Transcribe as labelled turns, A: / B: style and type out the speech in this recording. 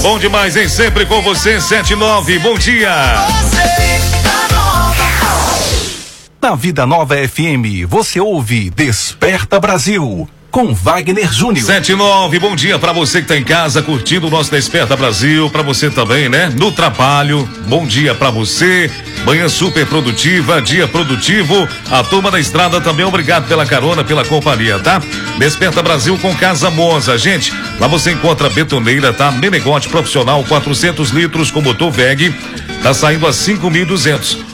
A: Bom demais, hein? Sempre com você, 79. Bom dia.
B: Na Vida Nova FM, você ouve Desperta Brasil, com Wagner Júnior.
A: 79, bom dia pra você que tá em casa curtindo o nosso Desperta Brasil, pra você também, né? No trabalho, bom dia pra você. Manhã super produtiva, dia produtivo. A turma da estrada também, obrigado pela carona, pela companhia, tá? Desperta Brasil com Casa Monza, gente. Lá você encontra betoneira, tá? Menegote profissional, 400 litros com motor VEG. Tá saindo a 5.200.